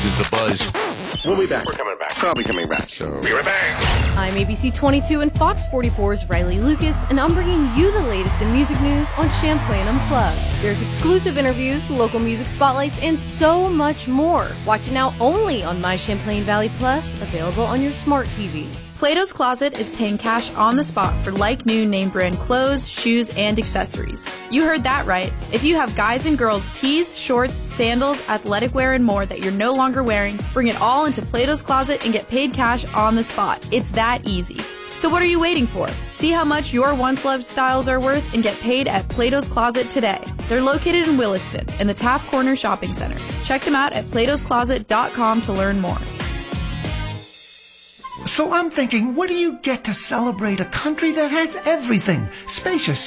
This is The Buzz. We'll be back. We're coming back. Probably coming back, so be right back. I'm ABC 22 and Fox 44's Riley Lucas, and I'm bringing you the latest in music news on Champlain Unplugged. There's exclusive interviews, local music spotlights, and so much more. Watch it now only on My Champlain Valley Plus, available on your smart TV. Plato's Closet is paying cash on the spot for like-new name brand clothes, shoes, and accessories. You heard that right. If you have guys and girls tees, shorts, sandals, athletic wear, and more that you're no longer wearing, bring it all into Plato's Closet and get paid cash on the spot. It's that easy. So what are you waiting for? See how much your once-loved styles are worth and get paid at Plato's Closet today. They're located in Williston in the Taft Corner Shopping Center. Check them out at platoscloset.com to learn more. So I'm thinking, what do you get to celebrate a country that has everything? Spacious